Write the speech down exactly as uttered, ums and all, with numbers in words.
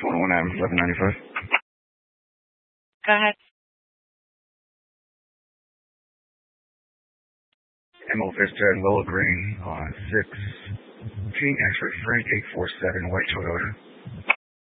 one oh one M, eleven ninety-five. Go ahead. Emerald Vista and Willow Green on six Gene X-ray Frank eight four seven, white Toyota.